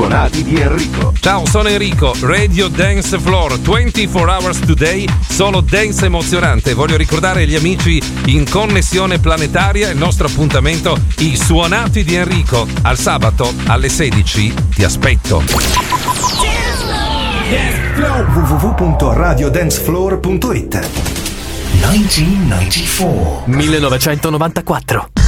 suonati di Enrico. Ciao, sono Enrico, Radio Dance Floor, 24 hours today, solo dance emozionante. Voglio ricordare agli amici in connessione planetaria il nostro appuntamento, i suonati di Enrico. Al sabato alle 16 ti aspetto. www.radiodancefloor.it 1994